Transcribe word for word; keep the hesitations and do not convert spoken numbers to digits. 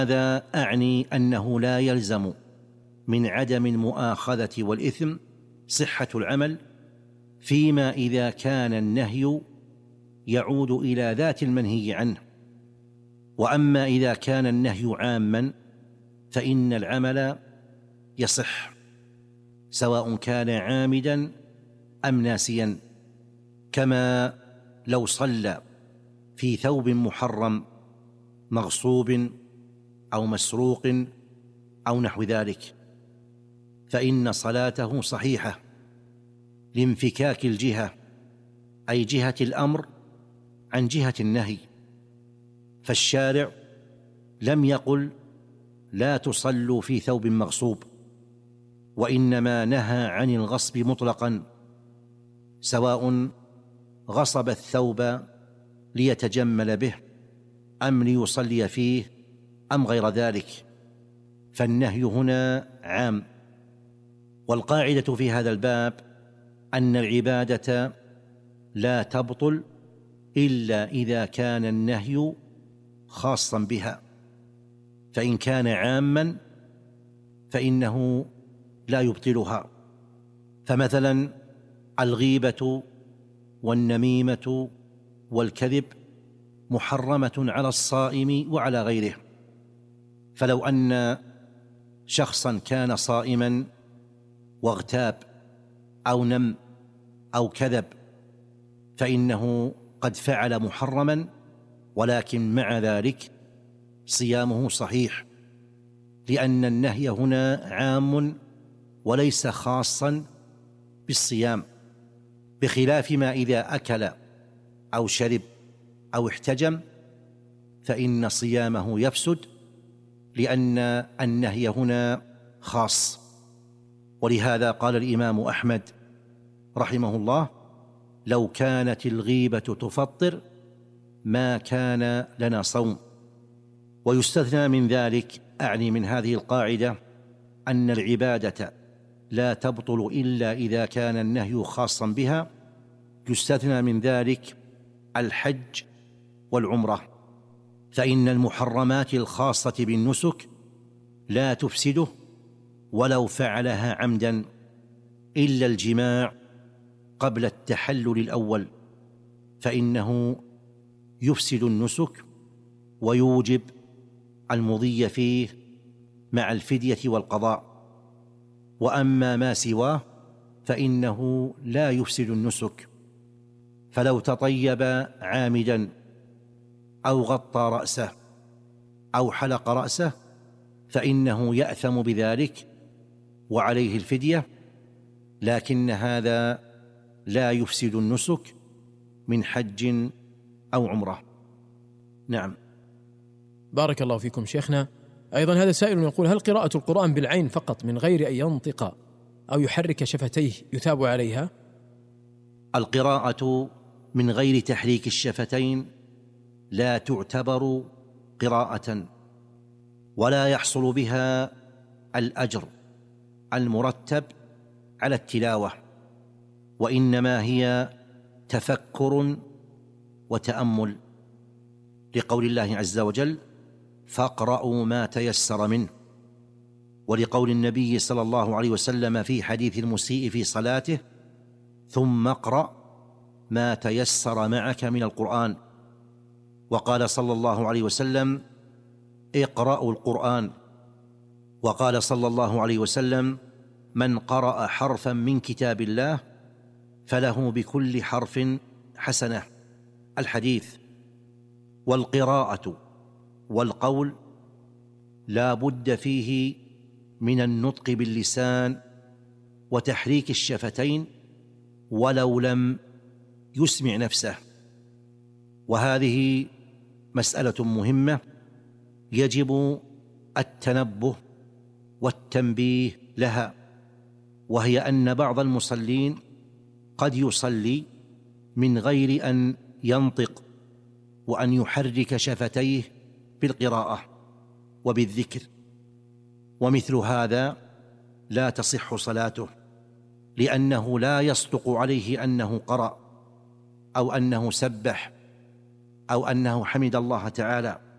هذا أعني أنه لا يلزم من عدم المؤاخذة والإثم صحة العمل فيما إذا كان النهي يعود إلى ذات المنهي عنه. وأما إذا كان النهي عاما فإن العمل يصح سواء كان عامدا أم ناسيا، كما لو صلى في ثوب محرم مغصوب أو مسروق أو نحو ذلك، فإن صلاته صحيحة لانفكاك الجهة، أي جهة الأمر عن جهة النهي. فالشارع لم يقل لا تصلوا في ثوب مغصوب، وإنما نهى عن الغصب مطلقا، سواء غصب الثوب ليتجمل به أم ليصلي فيه أم غير ذلك، فالنهي هنا عام. والقاعدة في هذا الباب أن العبادة لا تبطل إلا إذا كان النهي خاصا بها، فإن كان عاما فإنه لا يبطلها. فمثلا الغيبة والنميمة والكذب محرمة على الصائم وعلى غيره، فلو أن شخصا كان صائما واغتاب أو نم أو كذب فإنه قد فعل محرما، ولكن مع ذلك صيامه صحيح، لأن النهي هنا عام وليس خاصا بالصيام، بخلاف ما إذا أكل أو شرب أو احتجم فإن صيامه يفسد، لأن النهي هنا خاص. ولهذا قال الإمام أحمد رحمه الله: لو كانت الغيبة تفطر ما كان لنا صوم. ويستثنى من ذلك، أعني من هذه القاعدة، أن العبادة لا تبطل إلا إذا كان النهي خاصا بها. يستثنى من ذلك الحج والعمرة، فإن المحرمات الخاصة بالنسك لا تفسده ولو فعلها عمدا، إلا الجماع قبل التحلل الأول، فإنه يفسد النسك ويوجب المضي فيه مع الفدية والقضاء. وأما ما سواه فإنه لا يفسد النسك، فلو تطيب عامدا أو غطى رأسه أو حلق رأسه فإنه يأثم بذلك وعليه الفدية، لكن هذا لا يفسد النسك من حج أو عمرة. نعم. بارك الله فيكم شيخنا. أيضا هذا سائل يقول: هل قراءة القرآن بالعين فقط من غير أن ينطق أو يحرك شفتيه يثاب عليها؟ القراءة من غير تحريك الشفتين لا تعتبر قراءة، ولا يحصل بها الأجر المرتب على التلاوة، وإنما هي تفكر وتأمل، لقول الله عز وجل: فاقرأوا ما تيسر منه، ولقول النبي صلى الله عليه وسلم في حديث المسيء في صلاته: ثم اقرأ ما تيسر معك من القرآن. وقال صلى الله عليه وسلم: اقرأوا القرآن. وقال صلى الله عليه وسلم: من قرأ حرفا من كتاب الله فله بكل حرف حسنة. الحديث. والقراءة والقول لا بد فيه من النطق باللسان وتحريك الشفتين ولو لم يسمع نفسه، وهذه مسألة مهمة يجب التنبه والتنبيه لها، وهي أن بعض المصلين قد يصلي من غير أن ينطق وأن يحرك شفتيه بالقراءة وبالذكر، ومثل هذا لا تصح صلاته، لأنه لا يصدق عليه أنه قرأ أو أنه سبح أو أنه حمد الله تعالى،